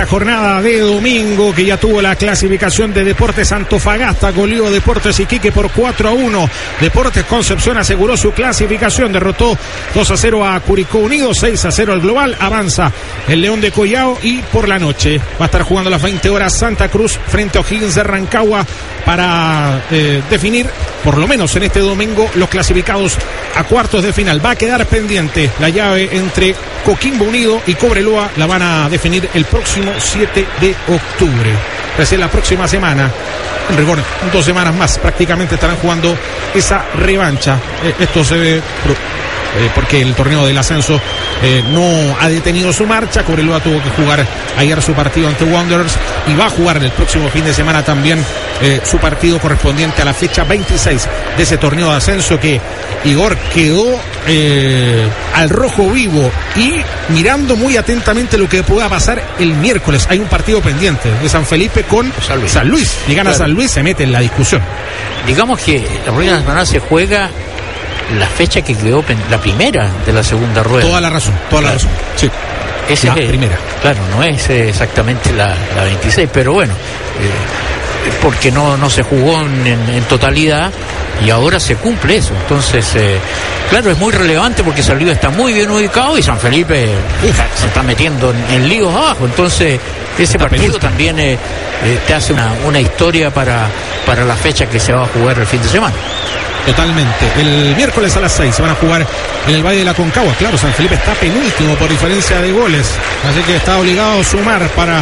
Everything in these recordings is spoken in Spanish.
esta jornada de domingo, que ya tuvo la clasificación de Deportes Antofagasta, goleó Deportes Iquique por 4-1. Deportes Concepción aseguró su clasificación, derrotó 2-0 a Curicó Unido, 6-0 al global. Avanza el León de Collao y por la noche va a estar jugando a las 20 horas Santa Cruz frente a O'Higgins de Rancagua para definir, por lo menos en este domingo, los clasificados a cuartos de final. Va a quedar pendiente la llave entre Coquimbo Unido y Cobreloa, la van a definir el próximo 7 de octubre. Recién la próxima semana, en rigor 2 semanas más, prácticamente estarán jugando esa revancha. Esto se ve porque el torneo del ascenso no ha detenido su marcha. Cobreloa tuvo que jugar ayer su partido ante Wanderers y va a jugar el próximo fin de semana también su partido correspondiente a la fecha 26 de ese torneo de ascenso, que Igor quedó al rojo vivo y mirando muy atentamente lo que pueda pasar el miércoles. Hay un partido pendiente de San Felipe con San Luis. Si gana San Luis, se mete en la discusión. Digamos que la rueda nacional se juega la fecha que quedó la primera de la segunda rueda. Toda la razón. Sí. Esa es la primera. Claro, no es exactamente la 26, pero bueno, porque no se jugó en totalidad y ahora se cumple eso. Entonces, claro, es muy relevante porque San Luis está muy bien ubicado y San Felipe se está metiendo en líos abajo. Entonces, ese partido también te hace una historia para la fecha que se va a jugar el fin de semana. Totalmente. El miércoles a las 6 se van a jugar en el Valle de la Concagua. Claro, San Felipe está penúltimo por diferencia de goles, así que está obligado a sumar para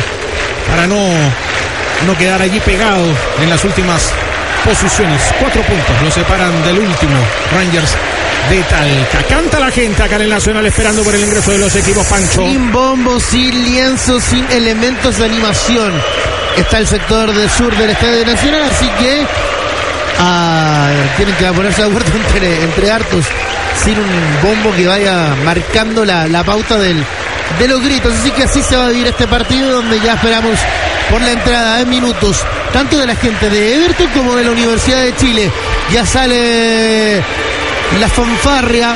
no quedar allí pegado en las últimas posiciones. 4 puntos lo separan del último, Rangers de Talca. Canta la gente acá en el Nacional esperando por el ingreso de los equipos, Pancho. Sin bombos, sin lienzos, sin elementos de animación. Está el sector del sur del Estadio Nacional, así que tienen que ponerse de acuerdo entre hartos, sin un bombo que vaya marcando la pauta de los gritos. Así que así se va a vivir este partido, donde ya esperamos por la entrada de minutos tanto de la gente de Everton como de la Universidad de Chile. Ya sale la fanfarria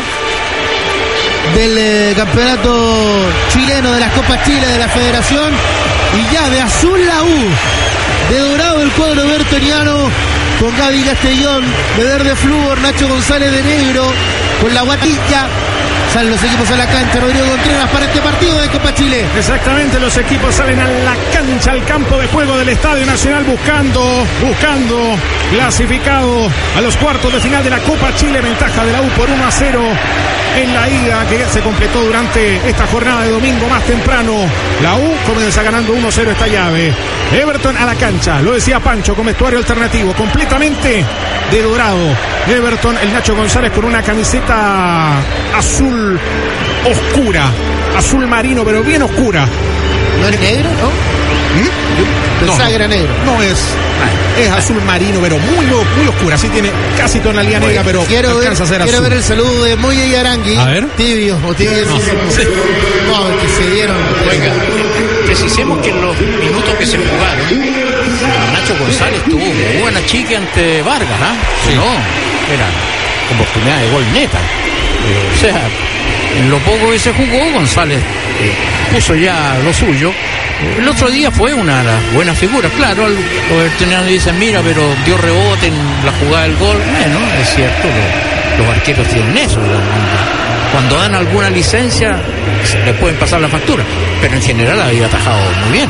del campeonato chileno de las Copas Chile de la Federación, y ya de azul la U, de dorado el cuadro evertoniano, con Gaby Castellón de verde flúor, Nacho González de negro, con la guatilla. Salen los equipos a la cancha, Rodrigo Contreras, para este partido de Copa Chile. Exactamente, los equipos salen a la cancha, al campo de juego del Estadio Nacional, buscando clasificado a los cuartos de final de la Copa Chile. Ventaja de la U por 1-0 en la ida, que se completó durante esta jornada de domingo más temprano. La U comienza ganando 1-0 esta llave. Everton a la cancha, lo decía Pancho, con vestuario alternativo, completamente de dorado. Everton, el Nacho González con una camiseta azul oscura, azul marino, pero bien oscura. ¿No es negro, no? Pensaba que era negro. No es azul marino, pero muy oscura. Sí tiene casi tonalidad negra, pero alcanza a ser azul. Quiero ver el saludo de Moya y Arangui. A ver. Tibio, o tibio. No, que se dieron. Oiga, precisemos que en los minutos que se jugaron, Nacho González tuvo una buena chica ante Vargas, ¿ah? Sí. No, era oportunidad de gol neta. O sea, en lo poco que se jugó, González puso ya lo suyo. El otro día fue una de las buenas figuras. Claro, los evertonianos dicen, mira, pero dio rebote en la jugada del gol. Bueno, es cierto, los arqueros tienen eso. Cuando dan alguna licencia, le pueden pasar la factura. Pero en general había atajado muy bien.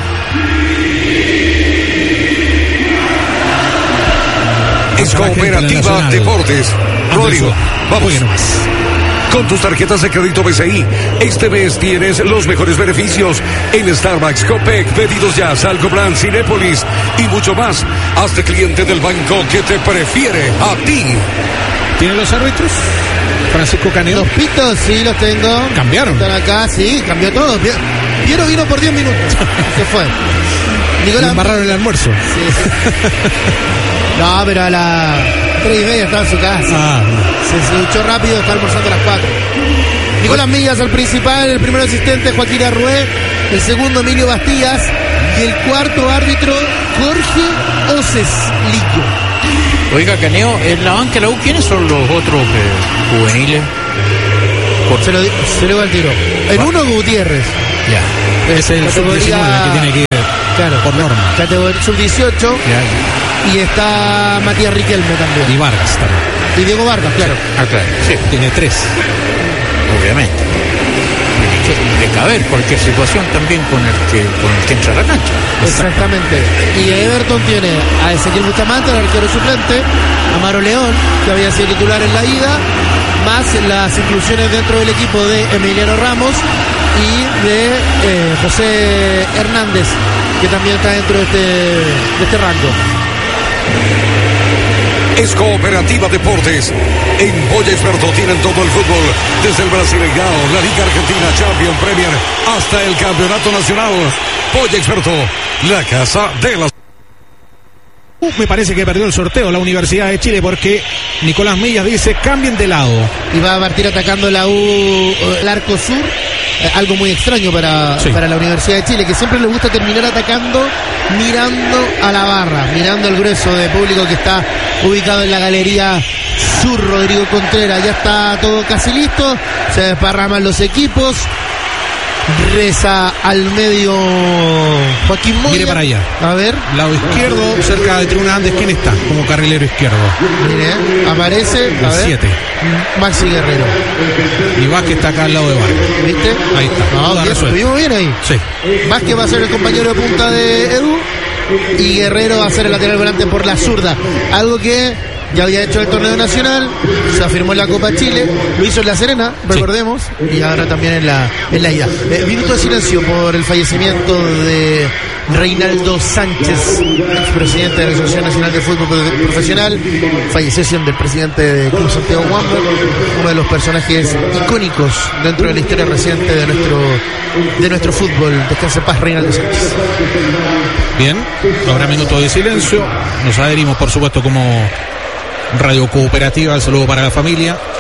Es Cooperativa Deportes. Rodrigo, vamos. Con tus tarjetas de crédito BCI, este mes tienes los mejores beneficios en Starbucks, Copec, Pedidos Ya, Salcoplan, Cinépolis y mucho más. Hazte cliente del banco que te prefiere a ti. ¿Tienen los árbitros? Francisco Caneo. Los pitos, sí, los tengo. ¿Cambiaron? Están acá, sí, cambió todo. Piero vino por 10 minutos. Se fue. Nicolás embarraron el almuerzo. Sí. No, pero a las 3:30 estaba en su casa. Se duchó rápido, está almorzando a las 4. Nicolás Millas al principal, el primer asistente Joaquín Arrué, el segundo Emilio Bastías y el cuarto árbitro Jorge Oceslillo. Oiga, Caneo, en la banca de la U, ¿quiénes son los otros juveniles? Se lo digo al tiro. En uno, Gutiérrez. Ya. Es el sub-19 que tiene que ir por norma. Categoría sub-18. Y está Matías Riquelme también. Y Vargas también. Y Diego Vargas, claro. Claro. Sí. Tiene 3. Obviamente. De caber cualquier situación también con el que entra a la cancha. Exactamente. Y Everton tiene a Ezequiel Bustamante, el arquero suplente, a Maro León, que había sido titular en la ida, más las inclusiones dentro del equipo de Emiliano Ramos y de José Hernández, que también está dentro de este rango. Es Cooperativa Deportes. En Boya Experto tienen todo el fútbol, desde el Brasileirao, la Liga Argentina, Champions, Premier, hasta el Campeonato Nacional. Boya Experto, la casa de las... Me parece que perdió el sorteo la Universidad de Chile, porque Nicolás Millas dice cambien de lado. Y va a partir atacando la el arco sur. Algo muy extraño para la Universidad de Chile, que siempre le gusta terminar atacando mirando a la barra, mirando el grueso de público que está ubicado en la galería sur. Rodrigo Contreras, ya está todo casi listo, se desparraman los equipos, reza al medio Joaquín Moya. Mire para allá, a ver, lado izquierdo, cerca de Tribuna Andes. ¿Quién está como carrilero izquierdo? Mire, aparece el 7, Maxi Guerrero. Y Vázquez está acá al lado de Vargas. ¿Viste? Ahí está. No, estuvimos bien ahí. Sí. Vázquez va a ser el compañero de punta de Edu y Guerrero va a ser el lateral volante por la zurda. Algo que ya había hecho el torneo nacional, se afirmó en la Copa Chile, lo hizo en La Serena, recordemos, y ahora también en la ida. Minuto de silencio por el fallecimiento de Reinaldo Sánchez, expresidente de la Asociación Nacional de Fútbol Profesional. Falleció siendo el presidente de Club Santiago Wanderers, uno de los personajes icónicos dentro de la historia reciente de nuestro fútbol. Descanse en paz, Reinaldo Sánchez. Bien, habrá minuto de silencio. Nos adherimos, por supuesto, como Radio Cooperativa. El saludo para la familia.